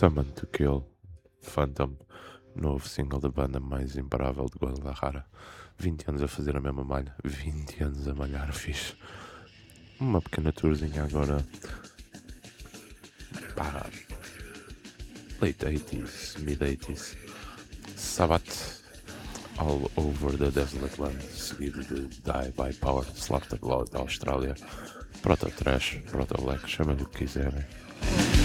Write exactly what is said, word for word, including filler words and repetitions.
Summon to Kill, Phantom, novo single da banda mais imparável de Guadalajara. vinte anos a fazer a mesma malha, vinte anos a malhar, fixe. Uma pequena tourzinha agora, pá, late eighties, mid eighties. Sabbath, All Over the Desolate Land, seguido de Die by Power, Slap the Blood da Austrália, Proto Trash, Proto Black, chama-lhe o que quiserem.